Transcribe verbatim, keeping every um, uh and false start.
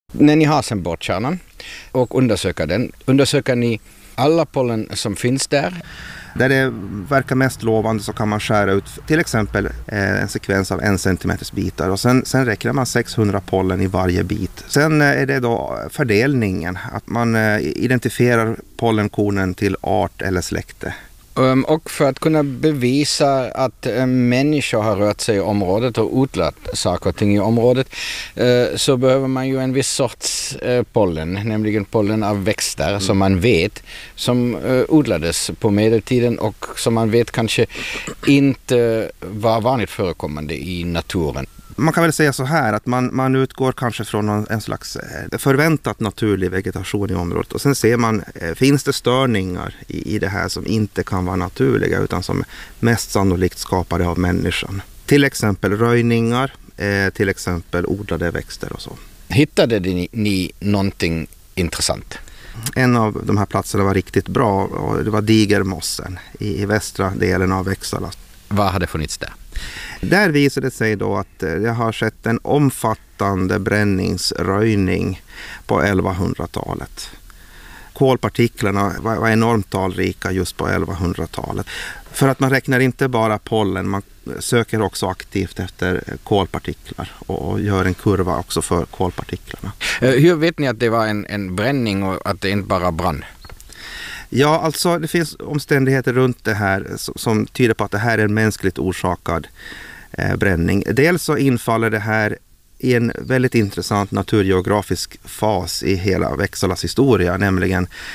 När ni har sen borrkärnan och undersöker den, undersöker ni alla pollen som finns där? Där det verkar mest lovande så kan man skära ut till exempel en sekvens av en centimeters bitar och sen, sen räknar man sexhundra pollen i varje bit. Sen är det då fördelningen, att man identifierar pollenkornen till art eller släkte. Um, och för att kunna bevisa att en människa har rört sig i området och odlat saker och ting i området uh, så behöver man ju en viss sorts uh, pollen, nämligen pollen av växter mm. som man vet som uh, odlades på medeltiden och som man vet kanske inte var vanligt förekommande i naturen. Man kan väl säga så här att man, man utgår kanske från en, en slags förväntat naturlig vegetation i området och sen ser man, finns det störningar i, i det här som inte kan vara naturliga utan som mest sannolikt skapade av människan. Till exempel röjningar, eh, till exempel odlade växter och så. Hittade ni, ni någonting intressant? En av de här platserna var riktigt bra och det var Digermossen i, i västra delen av Växjö. Vad hade funnits där? Där visade det sig då att det har skett en omfattande bränningsröjning på elvahundratalet. Kolpartiklarna var enormt talrika just på elvahundratalet. För att man räknar inte bara pollen, man söker också aktivt efter kolpartiklar och gör en kurva också för kolpartiklarna. Hur vet ni att det var en, en bränning och att det inte bara brann? Ja, alltså det finns omständigheter runt det här som tyder på att det här är en mänskligt orsakad eh, bränning. Dels så infaller det här i en väldigt intressant naturgeografisk fas i hela Växjölas historia, nämligen